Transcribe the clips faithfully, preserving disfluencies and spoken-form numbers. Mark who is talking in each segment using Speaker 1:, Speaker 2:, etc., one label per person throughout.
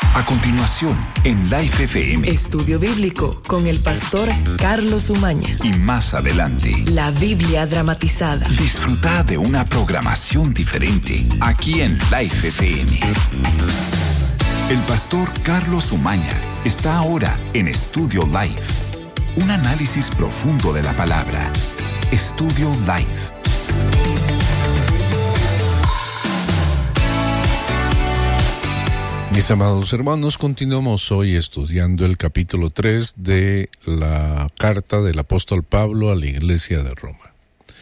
Speaker 1: A continuación, en Life F M.
Speaker 2: Estudio Bíblico con el pastor Carlos Umaña.
Speaker 1: Y más adelante,
Speaker 2: la Biblia dramatizada.
Speaker 1: Disfruta de una programación diferente aquí en Life F M. El pastor Carlos Umaña está ahora en Estudio Life. Un análisis profundo de la palabra. Estudio Life.
Speaker 3: Mis amados hermanos, continuamos hoy estudiando el capítulo tres de la carta del apóstol Pablo a la iglesia de Roma.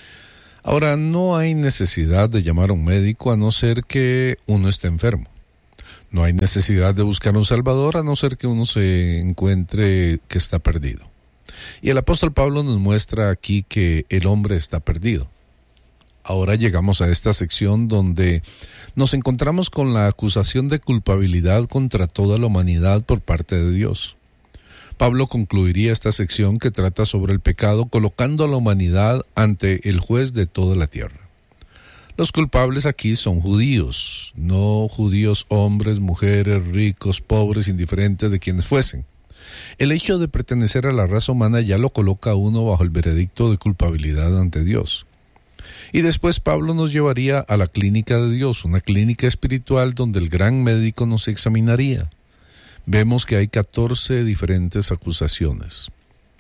Speaker 3: Ahora, no hay necesidad de llamar a un médico a no ser que uno esté enfermo. No hay necesidad de buscar un salvador a no ser que uno se encuentre que está perdido. Y el apóstol Pablo nos muestra aquí que el hombre está perdido. Ahora llegamos a esta sección donde nos encontramos con la acusación de culpabilidad contra toda la humanidad por parte de Dios. Pablo concluiría esta sección que trata sobre el pecado colocando a la humanidad ante el juez de toda la tierra. Los culpables aquí son judíos, no judíos hombres, mujeres, ricos, pobres, indiferentes de quienes fuesen. El hecho de pertenecer a la raza humana ya lo coloca a uno bajo el veredicto de culpabilidad ante Dios. Y después Pablo nos llevaría a la clínica de Dios, una clínica espiritual donde el gran médico nos examinaría. Vemos que hay catorce diferentes acusaciones,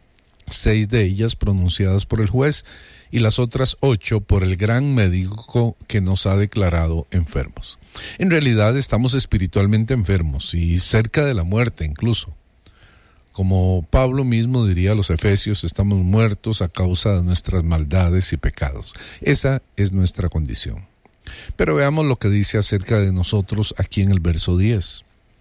Speaker 3: seis de ellas pronunciadas por el juez y las otras ocho por el gran médico que nos ha declarado enfermos. En realidad estamos espiritualmente enfermos y cerca de la muerte incluso. Como Pablo mismo diría a los Efesios, estamos muertos a causa de nuestras maldades y pecados. Esa es nuestra condición. Pero veamos lo que dice acerca de nosotros aquí en el verso diez.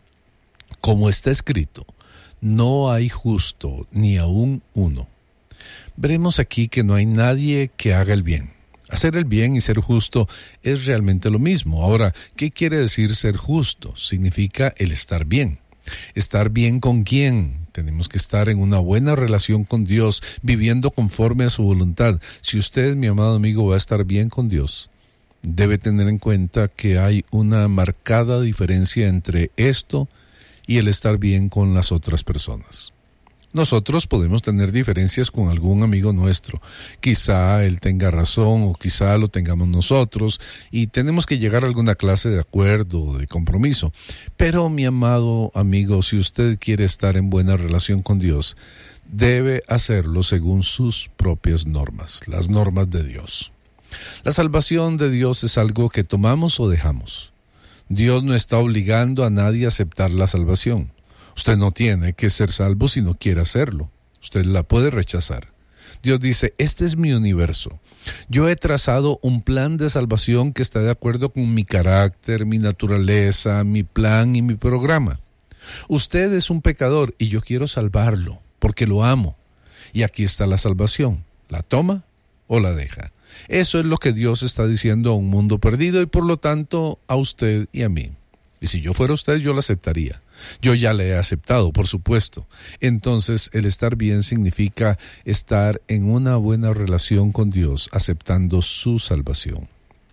Speaker 3: Como está escrito, no hay justo ni aún uno. Veremos aquí que no hay nadie que haga el bien. Hacer el bien y ser justo es realmente lo mismo. Ahora, ¿qué quiere decir ser justo? Significa el estar bien. ¿Estar bien con quién? Tenemos que estar en una buena relación con Dios, viviendo conforme a su voluntad. Si usted, mi amado amigo, va a estar bien con Dios, debe tener en cuenta que hay una marcada diferencia entre esto y el estar bien con las otras personas. Nosotros podemos tener diferencias con algún amigo nuestro. Quizá él tenga razón o quizá lo tengamos nosotros y tenemos que llegar a alguna clase de acuerdo o de compromiso. Pero mi amado amigo, si usted quiere estar en buena relación con Dios, debe hacerlo según sus propias normas, las normas de Dios. La salvación de Dios es algo que tomamos o dejamos. Dios no está obligando a nadie a aceptar la salvación. Usted no tiene que ser salvo si no quiere hacerlo. Usted la puede rechazar. Dios dice, este es mi universo. Yo he trazado un plan de salvación que está de acuerdo con mi carácter, mi naturaleza, mi plan y mi programa. Usted es un pecador y yo quiero salvarlo porque lo amo. Y aquí está la salvación. ¿La toma o la deja? Eso es lo que Dios está diciendo a un mundo perdido y por lo tanto a usted y a mí. Y si yo fuera usted, yo la aceptaría. Yo ya la he aceptado, por supuesto. Entonces, el estar bien significa estar en una buena relación con Dios, aceptando su salvación.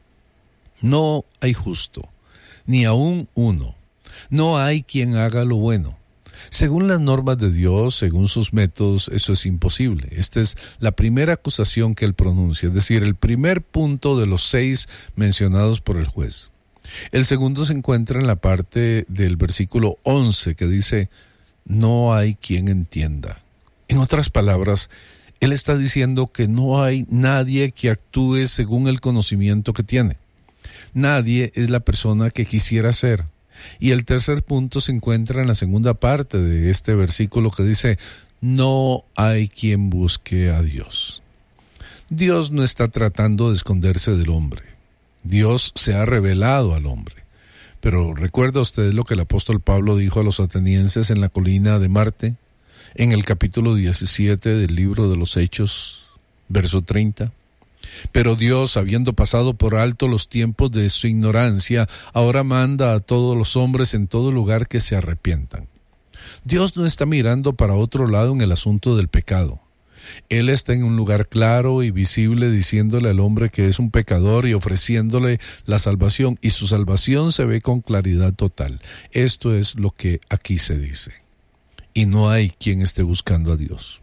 Speaker 3: No hay justo, ni aún uno. No hay quien haga lo bueno. Según las normas de Dios, según sus métodos, eso es imposible. Esta es la primera acusación que él pronuncia, es decir, el primer punto de los seis mencionados por el juez. El segundo se encuentra en la parte del versículo once que dice, no hay quien entienda. En otras palabras, él está diciendo que no hay nadie que actúe según el conocimiento que tiene. Nadie es la persona que quisiera ser. Y el tercer punto se encuentra en la segunda parte de este versículo que dice, no hay quien busque a Dios. Dios no está tratando de esconderse del hombre. Dios se ha revelado al hombre. Pero ¿recuerda usted lo que el apóstol Pablo dijo a los atenienses en la colina de Marte? En el capítulo diecisiete del libro de los Hechos, verso treinta. Pero Dios, habiendo pasado por alto los tiempos de su ignorancia, ahora manda a todos los hombres en todo lugar que se arrepientan. Dios no está mirando para otro lado en el asunto del pecado. Él está en un lugar claro y visible diciéndole al hombre que es un pecador y ofreciéndole la salvación, y su salvación se ve con claridad total. Esto es lo que aquí se dice. Y no hay quien esté buscando a Dios.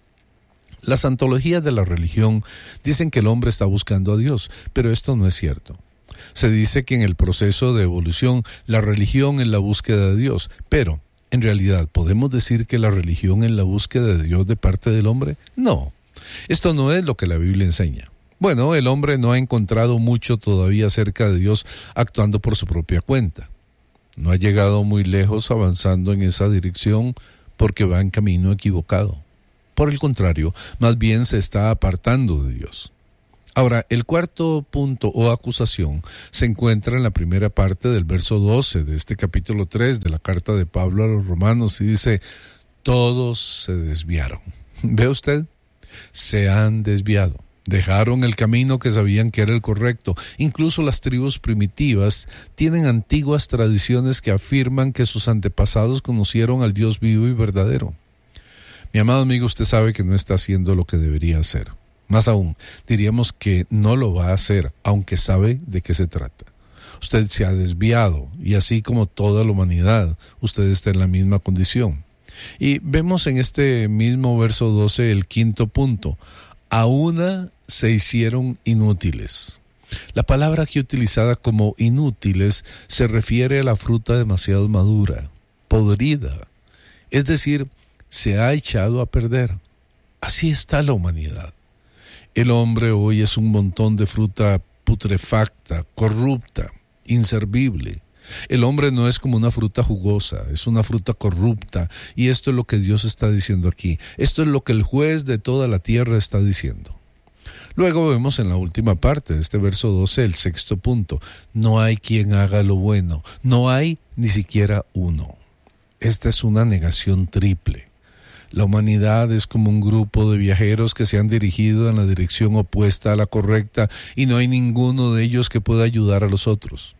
Speaker 3: Las antologías de la religión dicen que el hombre está buscando a Dios, pero esto no es cierto. Se dice que en el proceso de evolución la religión es la búsqueda de Dios, pero en realidad, ¿podemos decir que la religión es la búsqueda de Dios de parte del hombre? No, esto no es lo que la Biblia enseña. Bueno, el hombre no ha encontrado mucho todavía acerca de Dios actuando por su propia cuenta. No ha llegado muy lejos avanzando en esa dirección porque va en camino equivocado. Por el contrario, más bien se está apartando de Dios. Ahora, el cuarto punto o acusación se encuentra en la primera parte del verso doce de este capítulo tres de la carta de Pablo a los Romanos y dice, todos se desviaron. ¿Ve usted? Se han desviado. Dejaron el camino que sabían que era el correcto. Incluso las tribus primitivas tienen antiguas tradiciones que afirman que sus antepasados conocieron al Dios vivo y verdadero. Mi amado amigo, usted sabe que no está haciendo lo que debería hacer. Más aún, diríamos que no lo va a hacer, aunque sabe de qué se trata. Usted se ha desviado, y así como toda la humanidad, usted está en la misma condición. Y vemos en este mismo verso doce el quinto punto. A una se hicieron inútiles. La palabra aquí utilizada como inútiles se refiere a la fruta demasiado madura, podrida. Es decir, se ha echado a perder. Así está la humanidad. El hombre hoy es un montón de fruta putrefacta, corrupta, inservible. El hombre no es como una fruta jugosa, es una fruta corrupta, y esto es lo que Dios está diciendo aquí. Esto es lo que el juez de toda la tierra está diciendo. Luego vemos en la última parte de este verso doce el sexto punto. No hay quien haga lo bueno, no hay ni siquiera uno. Esta es una negación triple. La humanidad es como un grupo de viajeros que se han dirigido en la dirección opuesta a la correcta y no hay ninguno de ellos que pueda ayudar a los otros.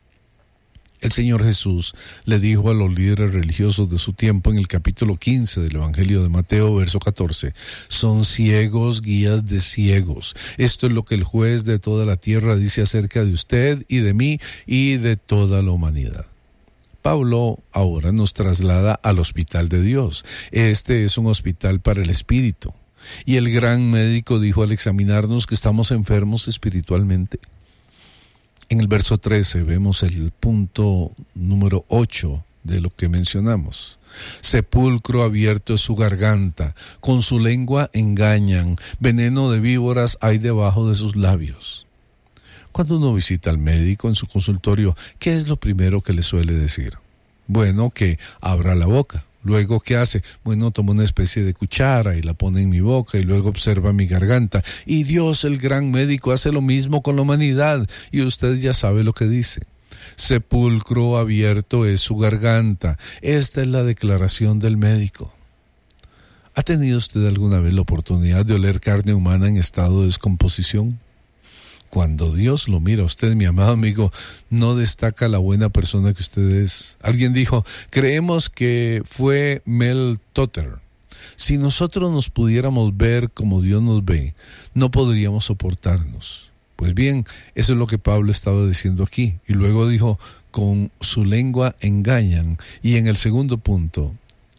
Speaker 3: El Señor Jesús le dijo a los líderes religiosos de su tiempo en el capítulo quince del Evangelio de Mateo, verso catorce, son ciegos guías de ciegos. Esto es lo que el juez de toda la tierra dice acerca de usted y de mí y de toda la humanidad. Pablo ahora nos traslada al hospital de Dios. Este es un hospital para el espíritu. Y el gran médico dijo al examinarnos que estamos enfermos espiritualmente. En el verso trece vemos el punto número ocho de lo que mencionamos. Sepulcro abierto es su garganta, con su lengua engañan, veneno de víboras hay debajo de sus labios. Cuando uno visita al médico en su consultorio, ¿qué es lo primero que le suele decir? Bueno, que abra la boca. Luego, ¿qué hace? Bueno, toma una especie de cuchara y la pone en mi boca y luego observa mi garganta. Y Dios, el gran médico, hace lo mismo con la humanidad. Y usted ya sabe lo que dice. Sepulcro abierto es su garganta. Esta es la declaración del médico. ¿Ha tenido usted alguna vez la oportunidad de oler carne humana en estado de descomposición? Cuando Dios lo mira a usted, mi amado amigo, no destaca la buena persona que usted es. Alguien dijo, creemos que fue Mel Totter. Si nosotros nos pudiéramos ver como Dios nos ve, no podríamos soportarnos. Pues bien, eso es lo que Pablo estaba diciendo aquí. Y luego dijo, con su lengua engañan. Y en el segundo punto,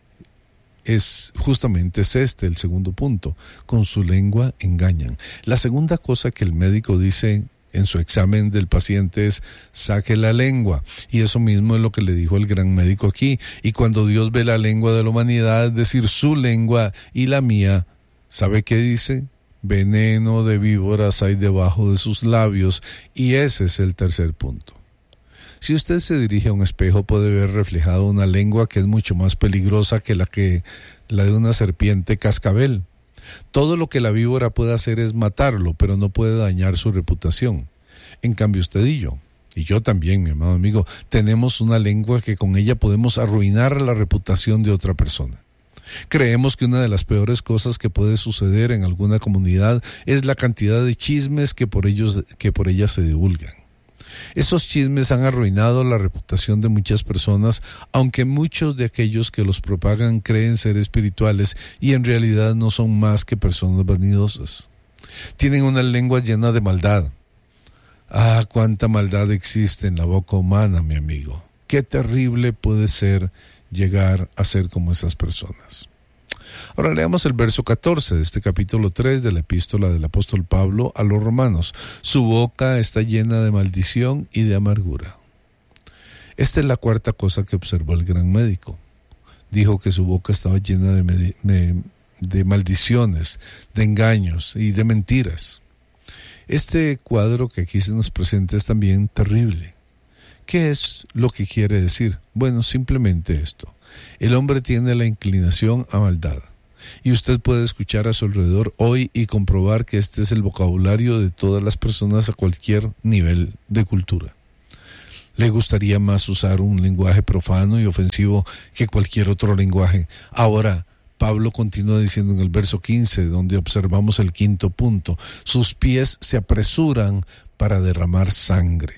Speaker 3: es justamente es este el segundo punto, con su lengua engañan. La segunda cosa que el médico dice en su examen del paciente es, saque la lengua, y eso mismo es lo que le dijo el gran médico aquí. Y cuando Dios ve la lengua de la humanidad, es decir, su lengua y la mía, ¿sabe qué dice? Veneno de víboras hay debajo de sus labios, y ese es el tercer punto. Si usted se dirige a un espejo, puede ver reflejado una lengua que es mucho más peligrosa que la que la de una serpiente cascabel. Todo lo que la víbora puede hacer es matarlo, pero no puede dañar su reputación. En cambio, usted y yo, y yo también, mi amado amigo, tenemos una lengua que con ella podemos arruinar la reputación de otra persona. Creemos que una de las peores cosas que puede suceder en alguna comunidad es la cantidad de chismes que por ellos, que por ella se divulgan. Esos chismes han arruinado la reputación de muchas personas, aunque muchos de aquellos que los propagan creen ser espirituales y en realidad no son más que personas vanidosas. Tienen una lengua llena de maldad. Ah, cuánta maldad existe en la boca humana, mi amigo. Qué terrible puede ser llegar a ser como esas personas. Ahora leamos el verso catorce de este capítulo tres de la epístola del apóstol Pablo a los romanos. Su boca está llena de maldición y de amargura. Esta es la cuarta cosa que observó el gran médico. Dijo que su boca estaba llena de, med- de, de maldiciones, de engaños y de mentiras. Este cuadro que aquí se nos presenta es también terrible. ¿Qué es lo que quiere decir? Bueno, simplemente esto. El hombre tiene la inclinación a maldad. Y usted puede escuchar a su alrededor hoy y comprobar que este es el vocabulario de todas las personas a cualquier nivel de cultura. Le gustaría más usar un lenguaje profano y ofensivo que cualquier otro lenguaje. Ahora, Pablo continúa diciendo en el verso quince, donde observamos el quinto punto, sus pies se apresuran para derramar sangre.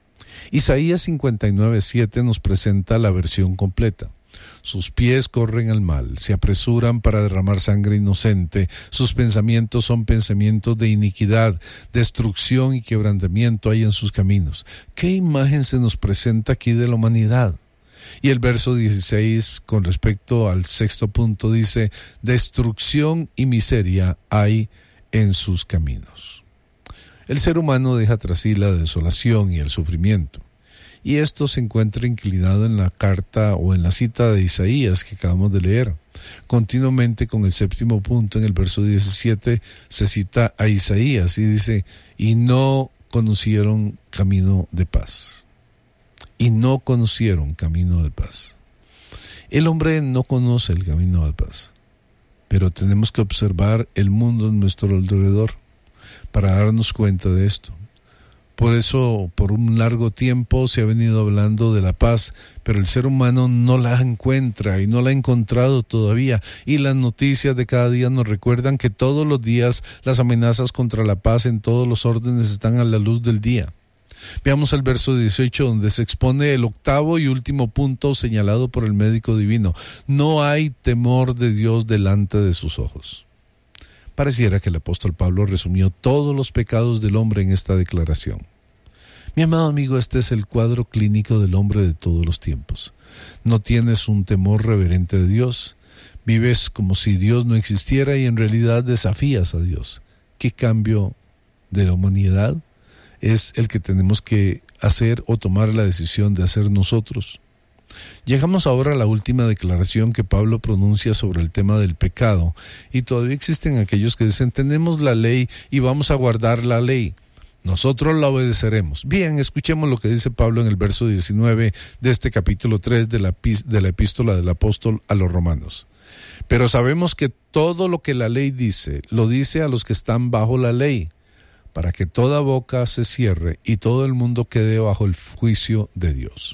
Speaker 3: Isaías cincuenta y nueve siete nos presenta la versión completa. Sus pies corren al mal, se apresuran para derramar sangre inocente, sus pensamientos son pensamientos de iniquidad, destrucción y quebrantamiento hay en sus caminos. ¿Qué imagen se nos presenta aquí de la humanidad? Y el verso dieciséis, con respecto al sexto punto, dice, destrucción y miseria hay en sus caminos. El ser humano deja tras sí la desolación y el sufrimiento. Y esto se encuentra inclinado en la carta o en la cita de Isaías que acabamos de leer. Continuamente con el séptimo punto en el verso diecisiete se cita a Isaías y dice, y no conocieron camino de paz. Y no conocieron camino de paz. El hombre no conoce el camino de paz, pero tenemos que observar el mundo en nuestro alrededor para darnos cuenta de esto. Por eso, por un largo tiempo se ha venido hablando de la paz, pero el ser humano no la encuentra y no la ha encontrado todavía. Y las noticias de cada día nos recuerdan que todos los días las amenazas contra la paz en todos los órdenes están a la luz del día. Veamos el verso dieciocho, donde se expone el octavo y último punto señalado por el médico divino. No hay temor de Dios delante de sus ojos. Pareciera que el apóstol Pablo resumió todos los pecados del hombre en esta declaración. Mi amado amigo, este es el cuadro clínico del hombre de todos los tiempos. No tienes un temor reverente de Dios, vives como si Dios no existiera y en realidad desafías a Dios. ¿Qué cambio de la humanidad es el que tenemos que hacer o tomar la decisión de hacer nosotros? Llegamos ahora a la última declaración que Pablo pronuncia sobre el tema del pecado, y todavía existen aquellos que dicen, tenemos la ley y vamos a guardar la ley. Nosotros la obedeceremos. Bien, escuchemos lo que dice Pablo en el verso diecinueve de este capítulo tres de la, de la epístola del apóstol a los romanos. Pero sabemos que todo lo que la ley dice, lo dice a los que están bajo la ley, para que toda boca se cierre y todo el mundo quede bajo el juicio de Dios.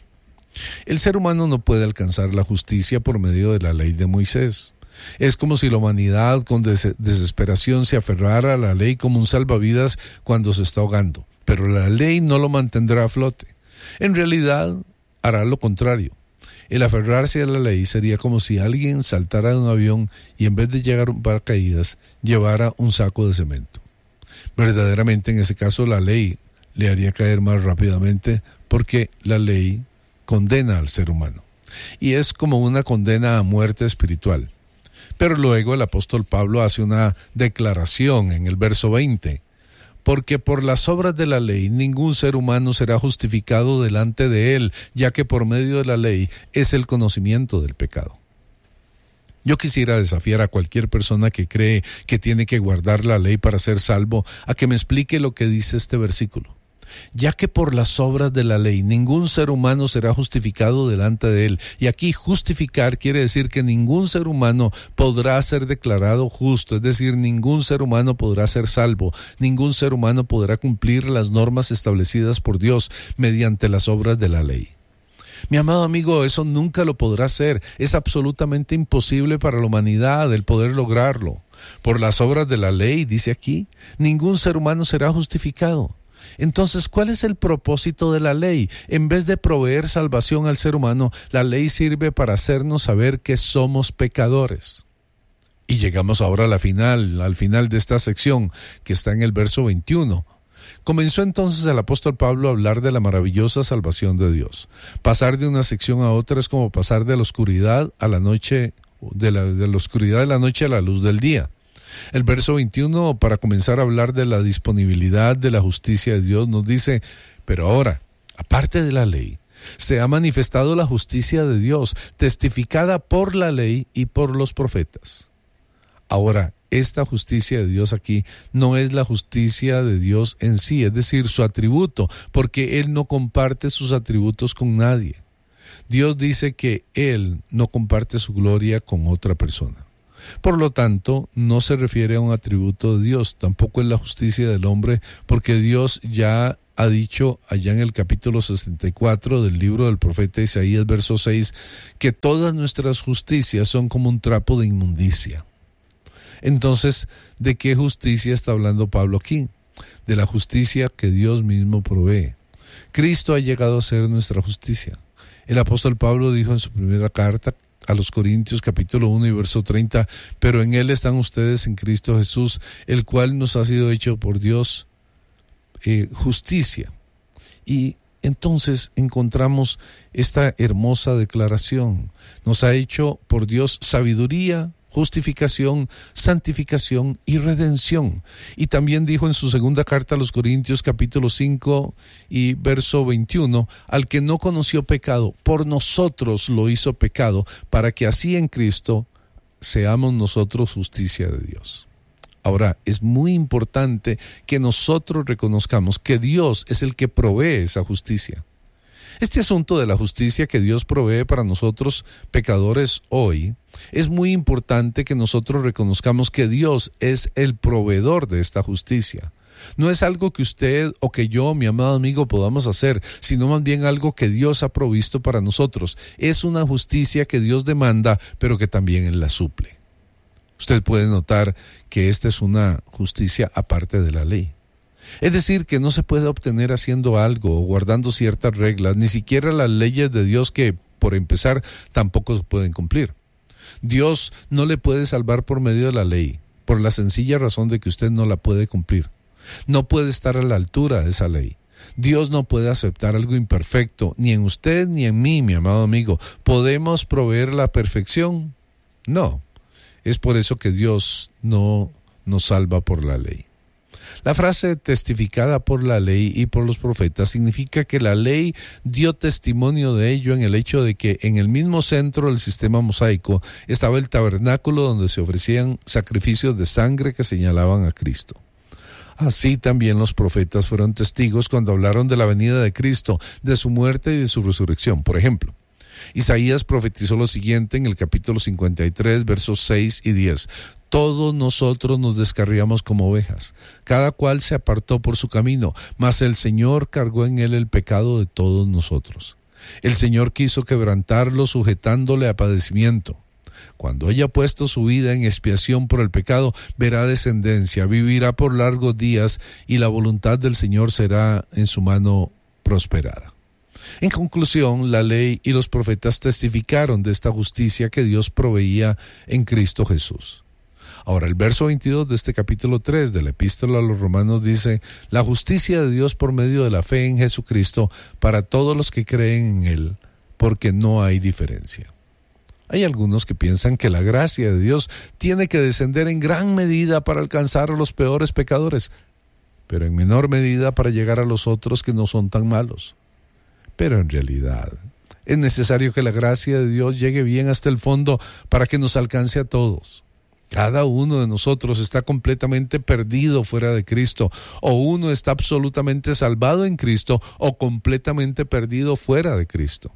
Speaker 3: El ser humano no puede alcanzar la justicia por medio de la ley de Moisés. Es como si la humanidad con des- desesperación se aferrara a la ley como un salvavidas cuando se está ahogando. Pero la ley no lo mantendrá a flote. En realidad, hará lo contrario. El aferrarse a la ley sería como si alguien saltara de un avión y en vez de llegar un paracaídas, llevara un saco de cemento. Verdaderamente, en ese caso, la ley le haría caer más rápidamente porque la ley condena al ser humano. Y es como una condena a muerte espiritual. Pero luego el apóstol Pablo hace una declaración en el verso veinte. Porque por las obras de la ley ningún ser humano será justificado delante de él, ya que por medio de la ley es el conocimiento del pecado. Yo quisiera desafiar a cualquier persona que cree que tiene que guardar la ley para ser salvo, a que me explique lo que dice este versículo. Ya que por las obras de la ley ningún ser humano será justificado delante de él. Y aquí justificar quiere decir que ningún ser humano podrá ser declarado justo, es decir, ningún ser humano podrá ser salvo, ningún ser humano podrá cumplir las normas establecidas por Dios mediante las obras de la ley. Mi amado amigo, eso nunca lo podrá hacer. Es absolutamente imposible para la humanidad el poder lograrlo. Por las obras de la ley, dice aquí, ningún ser humano será justificado. Entonces, ¿cuál es el propósito de la ley? En vez de proveer salvación al ser humano, la ley sirve para hacernos saber que somos pecadores. Y llegamos ahora a la final, al final de esta sección, que está en el verso veintiuno. Comenzó entonces el apóstol Pablo a hablar de la maravillosa salvación de Dios. Pasar de una sección a otra es como pasar de la oscuridad a la noche, de la, de la oscuridad de la noche a la luz del día. El verso veintiuno, para comenzar a hablar de la disponibilidad de la justicia de Dios, nos dice: pero ahora, aparte de la ley, se ha manifestado la justicia de Dios, testificada por la ley y por los profetas. Ahora, esta justicia de Dios aquí no es la justicia de Dios en sí, es decir, su atributo, porque Él no comparte sus atributos con nadie. Dios dice que Él no comparte su gloria con otra persona. Por lo tanto, no se refiere a un atributo de Dios, tampoco es la justicia del hombre, porque Dios ya ha dicho allá en el capítulo sesenta y cuatro del libro del profeta Isaías, verso seis, que todas nuestras justicias son como un trapo de inmundicia. Entonces, ¿de qué justicia está hablando Pablo aquí? De la justicia que Dios mismo provee. Cristo ha llegado a ser nuestra justicia. El apóstol Pablo dijo en su primera carta a los Corintios, capítulo uno y verso treinta, pero en Él están ustedes en Cristo Jesús, el cual nos ha sido hecho por Dios eh, justicia. Y entonces encontramos esta hermosa declaración. Nos ha hecho por Dios sabiduría, justificación, santificación y redención. Y también dijo en su segunda carta a los Corintios, capítulo cinco y verso veintiuno, al que no conoció pecado, por nosotros lo hizo pecado, para que así en Cristo seamos nosotros justicia de Dios. Ahora, es muy importante que nosotros reconozcamos que Dios es el que provee esa justicia. Este asunto de la justicia que Dios provee para nosotros pecadores hoy, es muy importante que nosotros reconozcamos que Dios es el proveedor de esta justicia. No es algo que usted o que yo, mi amado amigo, podamos hacer, sino más bien algo que Dios ha provisto para nosotros. Es una justicia que Dios demanda, pero que también Él la suple. Usted puede notar que esta es una justicia aparte de la ley. Es decir, que no se puede obtener haciendo algo o guardando ciertas reglas, ni siquiera las leyes de Dios que, por empezar, tampoco se pueden cumplir. Dios no le puede salvar por medio de la ley, por la sencilla razón de que usted no la puede cumplir. No puede estar a la altura de esa ley. Dios no puede aceptar algo imperfecto, ni en usted ni en mí, mi amado amigo. ¿Podemos proveer la perfección? No. Es por eso que Dios no nos salva por la ley. La frase testificada por la ley y por los profetas significa que la ley dio testimonio de ello en el hecho de que en el mismo centro del sistema mosaico estaba el tabernáculo donde se ofrecían sacrificios de sangre que señalaban a Cristo. Así también los profetas fueron testigos cuando hablaron de la venida de Cristo, de su muerte y de su resurrección. Por ejemplo, Isaías profetizó lo siguiente en el capítulo cincuenta y tres, versos seis y diez. Todos nosotros nos descarriamos como ovejas, cada cual se apartó por su camino, mas el Señor cargó en él el pecado de todos nosotros. El Señor quiso quebrantarlo sujetándole a padecimiento. Cuando haya puesto su vida en expiación por el pecado, verá descendencia, vivirá por largos días y la voluntad del Señor será en su mano prosperada. En conclusión, la ley y los profetas testificaron de esta justicia que Dios proveía en Cristo Jesús. Ahora, el verso veintidós de este capítulo tres de la Epístola a los Romanos dice: la justicia de Dios por medio de la fe en Jesucristo para todos los que creen en Él, porque no hay diferencia. Hay algunos que piensan que la gracia de Dios tiene que descender en gran medida para alcanzar a los peores pecadores, pero en menor medida para llegar a los otros que no son tan malos. Pero en realidad es necesario que la gracia de Dios llegue bien hasta el fondo para que nos alcance a todos. Cada uno de nosotros está completamente perdido fuera de Cristo, o uno está absolutamente salvado en Cristo, o completamente perdido fuera de Cristo.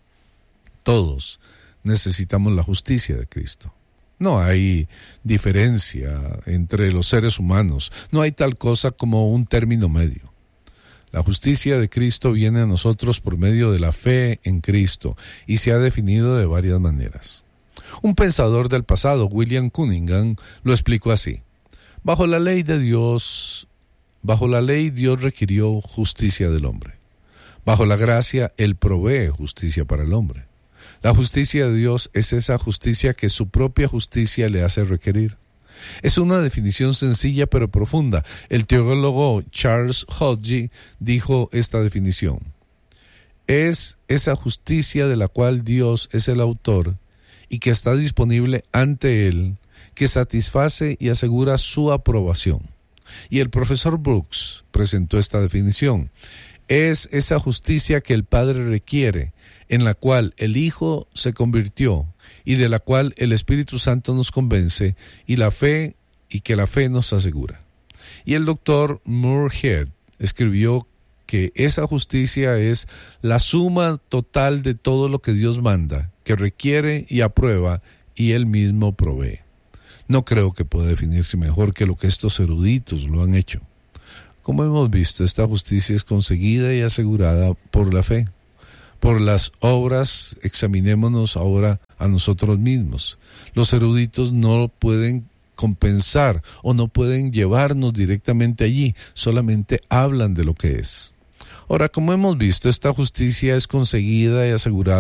Speaker 3: Todos necesitamos la justicia de Cristo. No hay diferencia entre los seres humanos, no hay tal cosa como un término medio. La justicia de Cristo viene a nosotros por medio de la fe en Cristo y se ha definido de varias maneras. Un pensador del pasado, William Cunningham, lo explicó así: bajo la ley de Dios, bajo la ley Dios requirió justicia del hombre. Bajo la gracia, Él provee justicia para el hombre. La justicia de Dios es esa justicia que su propia justicia le hace requerir. Es una definición sencilla pero profunda. El teólogo Charles Hodge dijo esta definición: es esa justicia de la cual Dios es el autor y que está disponible ante Él, que satisface y asegura su aprobación. Y el profesor Brooks presentó esta definición: es esa justicia que el Padre requiere, en la cual el Hijo se convirtió y de la cual el Espíritu Santo nos convence y la fe y que la fe nos asegura. Y el doctor Moorhead escribió que esa justicia es la suma total de todo lo que Dios manda, que requiere y aprueba y Él mismo provee. No creo que pueda definirse mejor que lo que estos eruditos lo han hecho. Como hemos visto, esta justicia es conseguida y asegurada por la fe. Por las obras, examinémonos ahora a nosotros mismos. Los eruditos no pueden compensar o no pueden llevarnos directamente allí, solamente hablan de lo que es. Ahora, como hemos visto, esta justicia es conseguida y asegurada